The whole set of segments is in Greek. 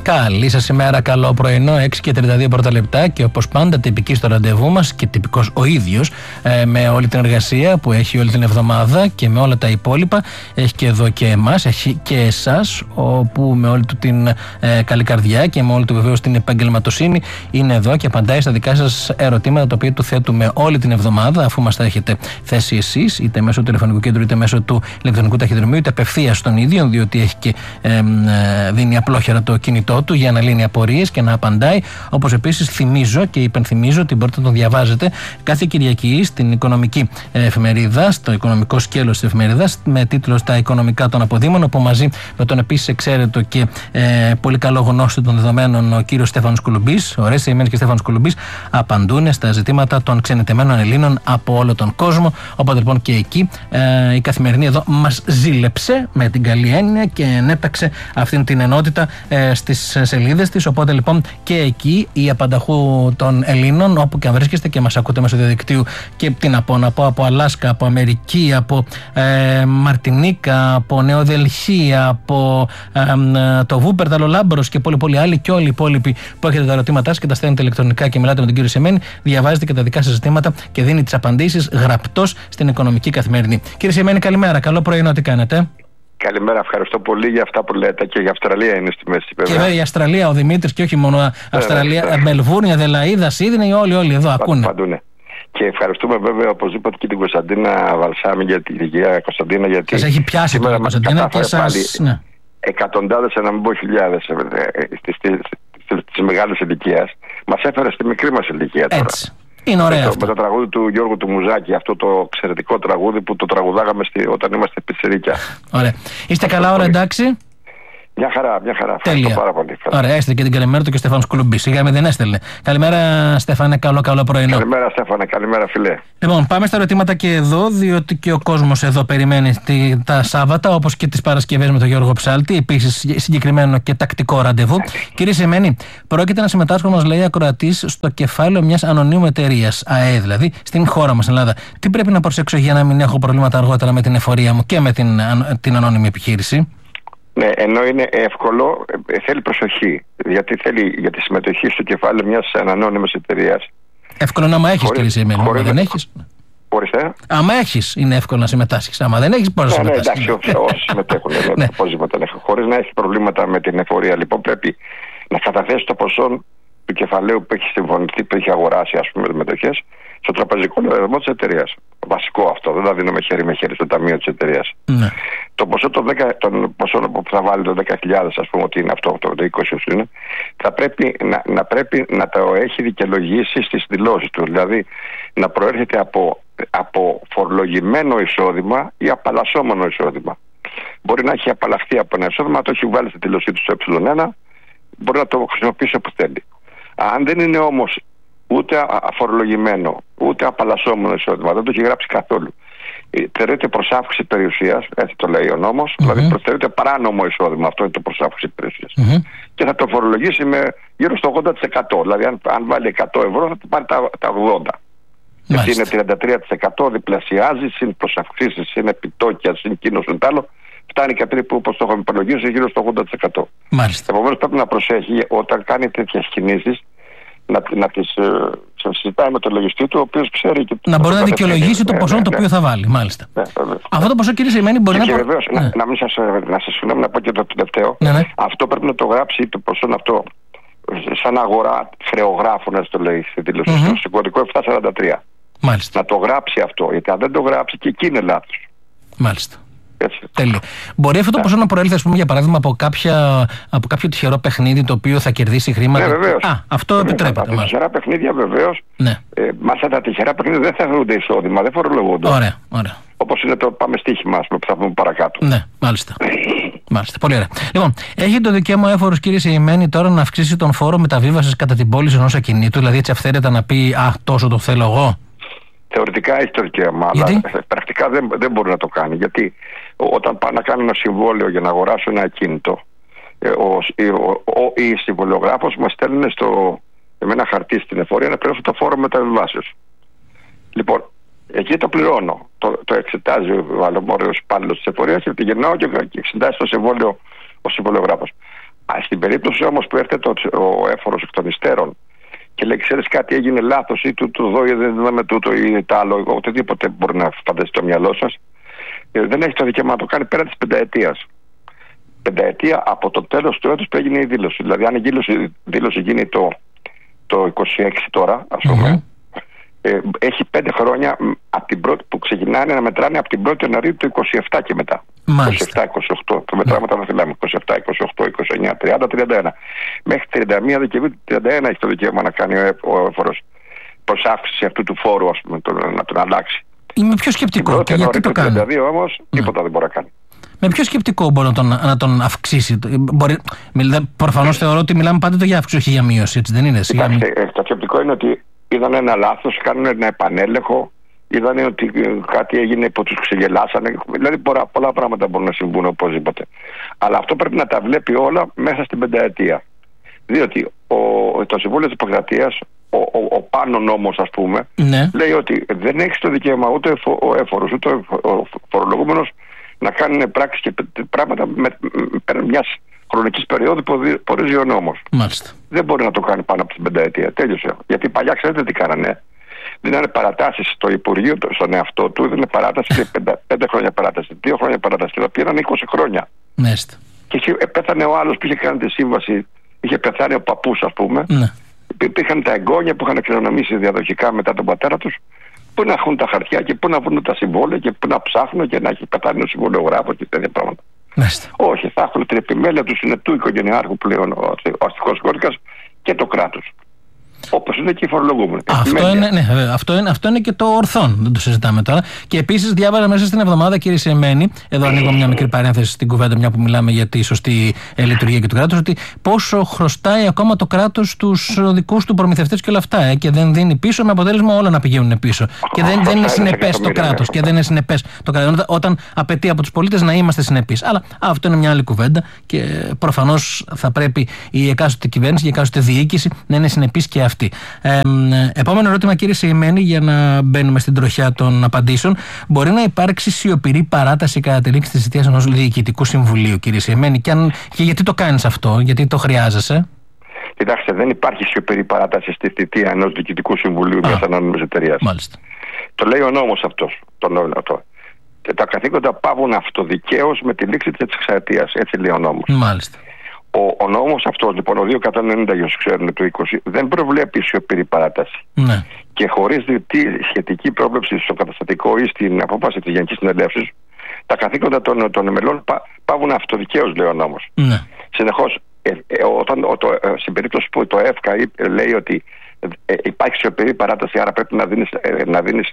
Καλή σας ημέρα, καλό πρωινό, 6:32 πρώτα λεπτά και όπως πάντα τυπική στο ραντεβού μας και τυπικός ο ίδιος με όλη την εργασία που έχει όλη την εβδομάδα και με όλα τα υπόλοιπα. Έχει και εδώ και εμάς, έχει και εσάς, όπου με όλη του την καλή καρδιά και με όλη του βεβαίως την επαγγελματοσύνη είναι εδώ και απαντάει στα δικά σας ερωτήματα, τα οποία του θέτουμε όλη την εβδομάδα, αφού μας τα έχετε θέσει εσείς, είτε μέσω του τηλεφωνικού κέντρου είτε μέσω του ηλεκτρονικού ταχυδρομείου, είτε απευθείας στον ίδιο, διότι έχει και δίνει απλόχερα το κινητό του για να λύνει απορίες και να απαντάει. Όπως επίσης θυμίζω και υπενθυμίζω ότι μπορείτε να τον διαβάζετε κάθε Κυριακή στην οικονομική εφημερίδα, στο οικονομικό σκέλος της εφημερίδας, με τίτλο «Τα οικονομικά των αποδήμων», όπου μαζί με τον επίσης εξαίρετο και πολύ καλό γνώστη των δεδομένων ο κύριος Στέφανος Κουλουμπής, ο Ρέσης Εημένης και Στέφανος Κουλουμπής, απαντούν στα ζητήματα των ξενιτεμένων Ελλήνων από όλο τον κόσμο. Οπότε λοιπόν και εκεί η Καθημερινή εδώ μας ζήλεψε με την καλή έννοια και ενέταξε αυτήν την ενότητα στις σελίδες της. Οπότε λοιπόν και εκεί η απανταχού των Ελλήνων, όπου και αν βρίσκεστε και μας ακούτε μέσω διαδικτύου, και τι να πω, από Αλάσκα, από Αμερική, από Μαρτινίκα, από Νεοδελχή, από το Βούπερταλο, Λάμπρος και πολύ άλλοι, και όλοι οι υπόλοιποι που έχετε τα ερωτήματά σας και τα στέλνετε ηλεκτρονικά και μιλάτε με τον κύριο Σεμένη, διαβάζετε και τα δικά σας ζητήματα και δίνει τις απαντήσεις γραπτός στην Οικονομική Καθημερινή. Κύριε Σεμένη, καλημέρα, καλό πρωινό, τι κάνετε? Καλημέρα, ευχαριστώ πολύ για αυτά που λέτε, και για Αυστραλία είναι στη μέση. Βέβαια. Και βέβαια η Αυστραλία, ο Δημήτρης, και όχι μόνο Αυστραλία, Μελβούρνη, Αδελαΐδα, Σίδνεϊ, όλοι εδώ ακούνε. Παντού. Και ευχαριστούμε βέβαια οπωσδήποτε και την Κωνσταντίνα Βαλσάμι, για την υγεία Κωνσταντίνα, γιατί σας έχει πιάσει τώρα η Κωνσταντίνα και σας. Ναι. Εκατοντάδες, να μην πω χιλιάδες, στις μεγάλες ηλικίες. Μας έφερε στη μικρή μας ηλικία τώρα. Έτσι. Είναι ωραίο. Με το τραγούδι του Γιώργου του Μουζάκη, αυτό το εξαιρετικό τραγούδι που το τραγουδάγαμε όταν είμαστε πιτσιρίκια. Ωραία. Είστε καλά, ώρα, εντάξει? Μια χαρά. Ευχαριστώ πάρα πολύ. Ωραία, έστειλε και την καλημέρα του και ο Στέφανος Κουλουμπής. Σιγά δεν έστελνε. Καλημέρα, Στέφανε, καλό πρωινό. Καλημέρα, Στέφανε, καλημέρα, φιλέ. Λοιπόν, πάμε στα ερωτήματα και εδώ, διότι και ο κόσμος εδώ περιμένει τα Σάββατα, όπως και τις Παρασκευές με τον Γιώργο Ψάλτη. Επίσης, συγκεκριμένο και τακτικό ραντεβού. Κύριε Σεμένη, πρόκειται να συμμετάσχω, μας λέει ακροατής, στο κεφάλαιο μιας ανωνύμου εταιρείας, ΑΕ δηλαδή, στην χώρα μας, στην Ελλάδα. Τι πρέπει να προσέξω για να μην έχω προβλήματα αργότερα με την εφορία μου και με την ανώνυμη επιχείρηση? Ναι, ενώ είναι εύκολο, θέλει προσοχή. Γιατί θέλει για τη συμμετοχή στο κεφάλαιο μιας ανώνυμης εταιρείας. Εύκολο να άμα έχεις, κύριε Σεμένη. Άμα δεν έχεις. Ορίστε. Άμα έχεις, είναι εύκολο να συμμετάσχεις. Άμα δεν έχεις, πώς να συμμετάσχεις. Ναι, εντάξει, όσοι συμμετέχουν. Χωρίς να έχει προβλήματα με την εφορία, λοιπόν, πρέπει να καταθέσει το ποσό του κεφαλαίου που έχει συμφωνηθεί, που έχει αγοράσει, ας πούμε, μετοχές, στο τραπεζικό λογαριασμό της εταιρείας. Βασικό αυτό, δεν θα δίνουμε χέρι με χέρι στο ταμείο της εταιρείας. Ναι. Το ποσό των ποσό που θα βάλει, το 10.000, ας πούμε, ότι είναι αυτό, το 20 είναι, θα πρέπει να το έχει δικαιολογήσει στις δηλώσεις του. Δηλαδή να προέρχεται από φορολογημένο εισόδημα ή απαλλασσόμενο εισόδημα. Μπορεί να έχει απαλλαχθεί από ένα εισόδημα, το έχει βάλει στη δήλωσή του στο ε1, μπορεί να το χρησιμοποιήσει όπου θέλει. Αν δεν είναι όμως ούτε αφορολογημένο, ούτε απαλλασσόμενο εισόδημα, δεν το έχει γράψει καθόλου, θεωρείται προς αύξηση περιουσίας, έτσι το λέει ο νόμος, δηλαδή θεωρείται παράνομο εισόδημα, αυτό είναι το προς αύξηση περιουσίας. Και θα το φορολογήσει με γύρω στο 80%. Δηλαδή, αν βάλει 100 ευρώ, θα του πάρει τα 80. Γιατί είναι 33%, διπλασιάζει, συν προσαυξήσεις, συν επιτόκια, συν κοινό συν τ' άλλο, φτάνει κάτι που, όπως το έχουμε υπολογίσει, γύρω στο 80%. Επομένως, πρέπει να προσέχει όταν κάνει τέτοιες κινήσεις, να τις συζητάει με τον λογιστή του, ο οποίος ξέρει και να μπορεί να δικαιολογήσει το ποσό το οποίο θα βάλει. Μάλιστα. Αυτό το ποσό, κύριε Σεμένη, μπορεί και βεβαίως, να μην σας συγγνώμη να πω και το τελευταίο. Αυτό πρέπει να το γράψει το ποσό αυτό σαν αγορά χρεογράφων, έτσι το λέει στη δήλωση, στο κωδικό 743. Μάλιστα. Να το γράψει αυτό, γιατί αν δεν το γράψει, και εκεί είναι λάθος. Μάλιστα. Τέλεια. Μπορεί αυτό το ποσό να προέλθει, ας πούμε, για παράδειγμα, από κάποιο τυχερό παιχνίδι το οποίο θα κερδίσει χρήματα? Ναι, βεβαίως. Αυτό επιτρέπεται. Τα τυχερά παιχνίδια, βεβαίως. Ναι. Μάλιστα τα τυχερά παιχνίδια δεν θεωρούνται εισόδημα, δεν φορολογούνται. Ωραία. Όπως είναι το πάμε στοίχημα, που θα πούμε παρακάτω. Ναι, μάλιστα. Μάλιστα, πολύ ωραία. Λοιπόν, έχει το δικαίωμα έφορος, κύριε Σεημένη, τώρα να αυξήσει τον φόρο μεταβίβασης κατά την πώληση ενός ακινήτου, δηλαδή έτσι αυθαίρετα να πει τόσο το θέλω εγώ? Θεωρητικά έχει το δικαίωμα, αλλά πρακτικά δεν μπορεί να το κάνει. Γιατί όταν πάει να κάνει ένα συμβόλαιο για να αγοράσω ένα ακίνητο, οι συμβολιογράφος μας στέλνουν με ένα χαρτί στην εφορία να πληρώσω το φόρο μεταβιβάσεως. Λοιπόν, εκεί το πληρώνω. Το εξετάζει ο αλλομόριος υπάλληλος της εφορίας και γυρνάω και εξετάζει το συμβόλαιο ο συμβολιογράφος. Στην περίπτωση όμως που έρχεται ο έφορος εκ των υστέρων και λέει, ξέρεις κάτι, έγινε λάθος ή του δω ή δεν είδαμε τούτο ή τ' άλλο, οτιδήποτε μπορεί να φανταστεί το μυαλό σας, δεν έχει το δικαίωμα να το κάνει πέρα της πενταετίας. Πενταετία από το τέλος του έτους που έγινε η δήλωση. Δηλαδή, αν η δήλωση γίνει το 26 τώρα, ας πούμε, έχει 5 χρόνια από την πρώτη που ξεκινάνε να μετράνε από την 1η Ιανουαρίου του 27 και μετά. 27-28. Το μετράμε τα φυλάμε. 27, 28, 29, 30, 31. Μέχρι 31 Δεκεμβρίου του 31 έχει το δικαίωμα να κάνει ο έφορος προς αύξηση αυτού του φόρου, ας πούμε, να τον αλλάξει. Είμαι πιο σκεπτικό. Και γιατί το κάνει. Το 32 όμως τίποτα δεν μπορεί να κάνει. Με ποιο σκεπτικό μπορεί να τον αυξήσει? Προφανώς θεωρώ ότι μιλάμε πάντοτε για αύξηση, όχι για μείωση, έτσι δεν είναι? Το σκεπτικό είναι ότι είδαν ένα λάθος, κάνουν ένα επανέλεγχο, είδαν ότι κάτι έγινε που τους ξεγελάσανε. Δηλαδή πολλά πράγματα μπορούν να συμβούν οπωσδήποτε. Αλλά αυτό πρέπει να τα βλέπει όλα μέσα στην πενταετία. Διότι το Συμβούλιο της Επικρατείας, ο πάνω νόμος, ας πούμε, λέει ότι δεν έχει το δικαίωμα ούτε ο έφορος ούτε ο φορολογούμενος να κάνουν πράξεις και πράγματα πέραν μιας χρονικής περίοδου που ορίζει ο νόμος. Μάλιστα. Δεν μπορεί να το κάνει πάνω από την πενταετία. Τέλειωσε. Γιατί παλιά ξέρετε τι κάνανε? Δίνανε παρατάσεις στο Υπουργείο, στον εαυτό του, δίνανε παράταση 5 χρόνια παράταση, 2 χρόνια παράταση. Και τα πήραν 20 χρόνια. Μάλιστα. Και πέθανε ο άλλος που είχε κάνει τη σύμβαση, είχε πεθάνει ο παππούς, ας πούμε. Ναι. Υπήρχαν τα εγγόνια που είχαν κληρονομήσει διαδοχικά μετά τον πατέρα τους. Πού να έχουν τα χαρτιά και πού να βρουν τα συμβόλαια και πού να ψάχνουν και να έχει πεθάνει ο συμβολιογράφος και τέτοια πράγματα. Μάλιστα. Όχι, θα έχουν την επιμέλεια του συνετού οικογενειάρχου πλέον ο αστικός κώδικας και το κράτος. Όπως είναι και οι φορολογούμενοι. Αυτό είναι και το ορθόν, δεν το συζητάμε τώρα. Και επίσης διάβαζα μέσα στην εβδομάδα, κύριε Σεμένη, εδώ ανοίγω μια μικρή παρένθεση στην κουβέντα, μια που μιλάμε για τη σωστή λειτουργία και του κράτους, ότι πόσο χρωστάει ακόμα το κράτος στους δικούς του προμηθευτές και όλα αυτά. Και δεν δίνει πίσω, με αποτέλεσμα όλα να πηγαίνουν πίσω. Και δεν είναι συνεπές το κράτος. Και δεν είναι συνεπές το κράτος. Όταν απαιτεί από τους πολίτες να είμαστε συνεπείς. Αλλά αυτό είναι μια άλλη κουβέντα. Και προφανώς θα πρέπει η εκάστοτε κυβέρνηση, η εκάστοτε διοίκηση να είναι συνεπής και αυτή. Επόμενο ερώτημα, κύριε Σεημένη, για να μπαίνουμε στην τροχιά των απαντήσεων. Μπορεί να υπάρξει σιωπηρή παράταση κατά τη λήξη της θητείας ενός διοικητικού συμβουλίου, κύριε Σεημένη? Και γιατί το κάνεις αυτό, γιατί το χρειάζεσαι? Κοιτάξτε, δεν υπάρχει σιωπηρή παράταση στη θητεία ενός διοικητικού συμβουλίου μιας ανώνυμης εταιρείας. Μάλιστα. Το λέει ο νόμος αυτός. Και τα καθήκοντα πάβουν αυτοδικαίως με τη λήξη της εξαετίας. Έτσι λέει ο νόμος. Μάλιστα. Ο νόμος αυτός, λοιπόν, ο 290, για όσους ξέρουν, του 20, δεν προβλέπει σιωπηρή παράταση. Ναι. Και χωρίς σχετική πρόβλεψη στο καταστατικό ή στην απόφαση της Γενικής Συνελεύσης, τα καθήκοντα των μελών πάβουν αυτοδικαίως, λέει ο νόμος. Ναι. Συνεχώς, στην περίπτωση που το ΕΦΚΑ λέει ότι υπάρχει σιωπηρή παράταση, άρα πρέπει να δίνεις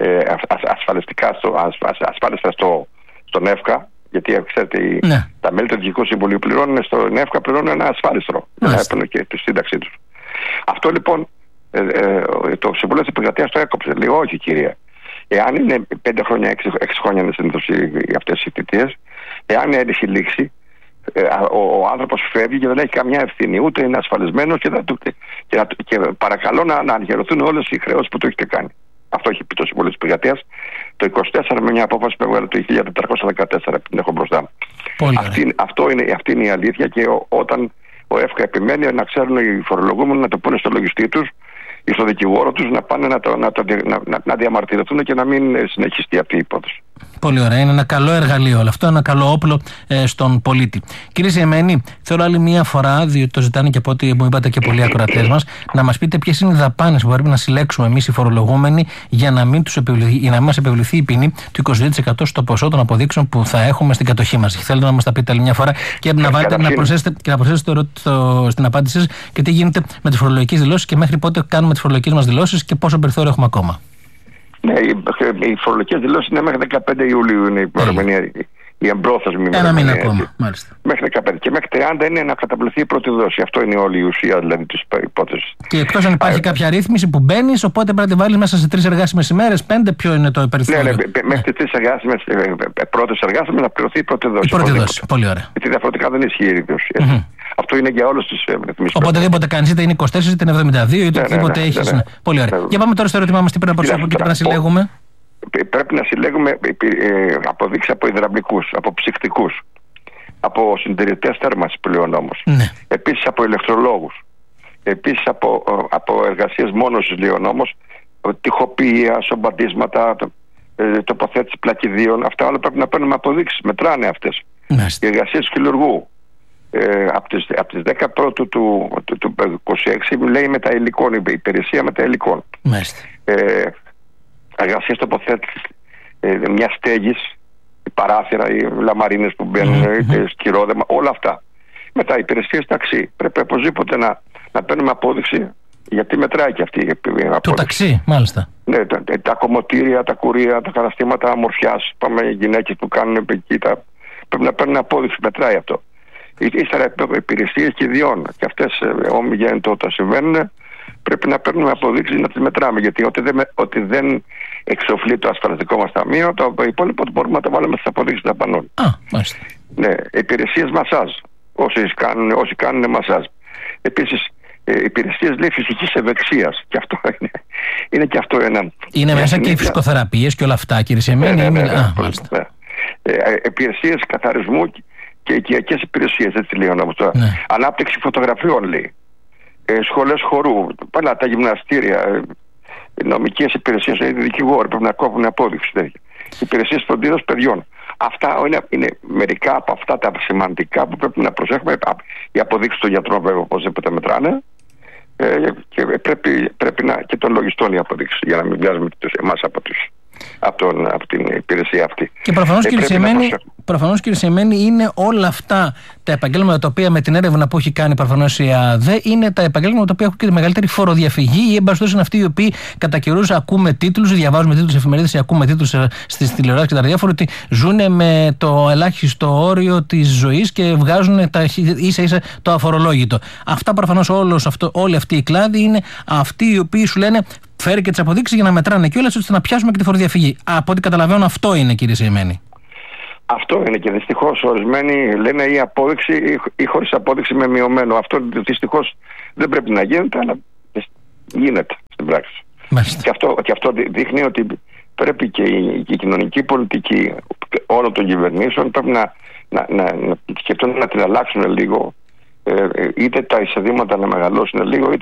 ασφάλιστα στον ΕΦΚΑ. Γιατί ξέρετε, τα μέλη του Διοικητικού Συμβουλίου πληρώνουν στον ΕΦΚΑ ένα ασφάλιστρο για να έπαιρνε και τη σύνταξή τους. Αυτό λοιπόν το Συμβούλιο της Επικρατείας το έκοψε. Λέει, όχι κύριε, εάν είναι 5 χρόνια, 6 χρόνια είναι συνήθως αυτές οι θητείες, εάν έχει λήξει, ο άνθρωπος φεύγει και δεν έχει καμιά ευθύνη, ούτε είναι ασφαλισμένος και παρακαλώ να αναγερωθούν όλες οι χρεώσεις που το έχετε κάνει. Αυτό έχει πει το Συμβούλιο της Επικρατείας το 24 με μια απόφαση που έβγαλε το 1414, την έχω μπροστά μου. Αυτή είναι η αλήθεια, και όταν ο ΕΦΚΑ επιμένει να ξέρουν οι φορολογούμενοι να το πούνε στο λογιστή τους ή στο δικηγόρο τους να πάνε να διαμαρτυρηθούν και να μην συνεχιστεί αυτή η υπόθεση. Πολύ ωραία. Είναι ένα καλό εργαλείο όλο αυτό, ένα καλό όπλο στον πολίτη. Κύριε Σεημένη, θέλω άλλη μία φορά, διότι το ζητάνε και από ό,τι μου είπατε και πολλοί ακροατές μας, να μας πείτε ποιες είναι οι δαπάνες που πρέπει να συλλέξουμε εμείς οι φορολογούμενοι για να μην μας επιβληθεί η ποινή του 22% στο ποσό των αποδείξεων που θα έχουμε στην κατοχή μας. Θέλετε να μας τα πείτε άλλη μια φορά και να προσθέσετε στην απάντησή σας και τι γίνεται με τις φορολογικές δηλώσεις και μέχρι πότε κάνουμε τις φορολογικές μας δηλώσεις και πόσο περιθώριο έχουμε ακόμα? Ναι, οι φορολογικές δηλώσεις είναι μέχρι 15 Ιουλίου είναι η ημερομηνία, η εμπρόθεσμη ημερομηνία. Ένα μήνα ακόμα, μάλιστα. Μέχρι 15. Και μέχρι 30 είναι να καταβληθεί η πρώτη δόση. Αυτό είναι όλη η ουσία δηλαδή της υπόθεσης. Και εκτός αν υπάρχει κάποια ρύθμιση που μπαίνεις, οπότε πρέπει να τη βάλεις μέσα σε 3 εργάσιμες ημέρες, 5, ποιο είναι το περιθώριο? Ναι, μέχρι τις 3 πρώτες εργάσιμες να πληρωθεί η πρώτη δόση. Η πρώτη δόση, πολύ ωραία. Γιατί διαφορετικά δεν ισχύει η ρύθμιση. Αυτό είναι για όλες τις ρυθμίσεις. Οποτεδήποτε κάνεις, είτε είναι 24, είτε είναι 72, είτε οτιδήποτε έχεις. Πολύ ωραία. Για πάμε τώρα στο ερώτημά μας, τι πρέπει να προσέχουμε και τι πρέπει να συλλέγουμε? Πρέπει να συλλέγουμε αποδείξεις από υδραυλικούς, από ψυκτικούς. από συντηρητές θέρμανσης που λέει ο νόμος. Ναι. Επίσης από ηλεκτρολόγους. Επίσης από εργασίες μόνωσης λέει ο νόμος, τοιχοποιία, σομπαντίσματα, τοποθέτηση πλακιδίων. Αυτά όλα πρέπει να παίρνουμε αποδείξεις. Μετράνε αυτές. Οι εργασίες χειρουργού. Από τις 10 Πρώτου του 26 λέει μεταηλικών, η υπηρεσία μεταηλικών. Εργασίες τοποθέτησης μια στέγης, οι παράθυρα, οι λαμαρίνες που μπαίνουν, σκυρόδεμα, όλα αυτά. Μετά υπηρεσίες ταξί. Πρέπει οπωσδήποτε να παίρνουμε απόδειξη, γιατί μετράει και αυτή η απόδειξη. Το ταξί, μάλιστα. Ναι, τα κομμωτήρια, τα κουρία, τα καταστήματα αμορφιάς. Πάμε οι γυναίκες που κάνουν εκεί, πρέπει να παίρνουν απόδειξη, μετράει αυτό. Ύστερα υπηρεσίες κηδιών. Και αυτές ομιγέννητο όταν συμβαίνουν, πρέπει να παίρνουμε αποδείξεις να τις μετράμε. Γιατί ότι δεν εξοφλεί το ασφαλιστικό μας ταμείο, το υπόλοιπο μπορούμε να το βάλουμε στις αποδείξεις δαπανών. Μάλιστα. Ναι, υπηρεσίες μασάζ. Όσοι κάνουν μασάζ. Επίσης, υπηρεσίες λέει φυσικής ευεξίας. Και αυτό είναι και αυτό ένα. Είναι μέσα και οι φυσικοθεραπείες και όλα αυτά, κύριε Σεμένη. Μάλιστα. Υπηρεσίες καθαρισμού και οικιακές υπηρεσίες, έτσι λέει ο νόμος. Ανάπτυξη φωτογραφιών λέει. Σχολές χορού, παλά τα γυμναστήρια, νομικές υπηρεσίες, δικηγόροι πρέπει να κόβουν απόδειξη. Υπηρεσίες φροντίδας παιδιών. Αυτά είναι μερικά από αυτά τα σημαντικά που πρέπει να προσέχουμε. Οι αποδείξεις των γιατρών βέβαια οπωσδήποτε μετράνε. Και πρέπει να και των λογιστών οι αποδείξεις, για να μην βιάζουμε εμάς από την υπηρεσία αυτή. Και προφανώς κύριε Σεμένη, είναι όλα αυτά τα επαγγέλματα τα οποία με την έρευνα που έχει κάνει προφανώς η ΑΔΕ είναι τα επαγγέλματα τα οποία έχουν και τη μεγαλύτερη φοροδιαφυγή, ή εν πάση περιπτώσει είναι αυτοί οι οποίοι κατά καιρούς ακούμε τίτλους, διαβάζουμε τίτλους στις εφημερίδες ή ακούμε τίτλους στις τηλεοράσεις και τα διάφορα ότι ζουν με το ελάχιστο όριο της ζωής και βγάζουν ίσα-ίσα το αφορολόγητο. Αυτά προφανώς όλοι αυτοί οι κλάδοι είναι αυτοί οι οποίοι σου λένε φέρει και τις αποδείξεις για να μετράνε κιόλας ώστε να πιάσουμε και τη φοροδιαφυγή. Από ό,τι καταλαβαίνω, αυτό είναι, κύριε Σεμένη. Αυτό είναι, και δυστυχώς ορισμένοι λένε ή απόδειξη ή χωρίς απόδειξη με μειωμένο. Αυτό δυστυχώς δεν πρέπει να γίνεται, αλλά γίνεται στην πράξη. Και αυτό δείχνει ότι πρέπει και η κοινωνική πολιτική όλων των κυβερνήσεων πρέπει να σκεφτούν να την αλλάξουν λίγο, είτε τα εισοδήματα να μεγαλώσουν λίγο, είτε